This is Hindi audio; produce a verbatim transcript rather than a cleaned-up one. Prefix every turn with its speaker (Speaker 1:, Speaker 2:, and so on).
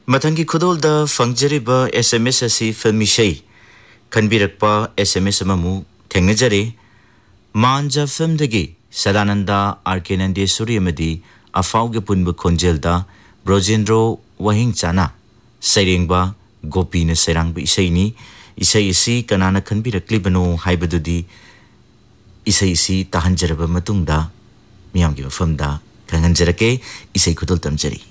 Speaker 1: मथंगी खुदोलदा फंगजरिबा एसएमएस असि फिल्मिशै खनबिरकपा एसएमएस अममु थेंगनजरे मांजा फिल्मदगी सदानंदा आरके नंदेश्वरी अमदी अफाउगे पुनब खोंजेलदा ब्रोजेंद्रो वहिंगचाना सैरेंगबा गोपीन सैरांग इसैनी इसै इसि कनाना खनबिरकलिबनो हाइबदुदी इसै इसि ताहंजरबा मतुंगदा मियामगी मफमदा खंगंजरके इसै खुदोल तमजरी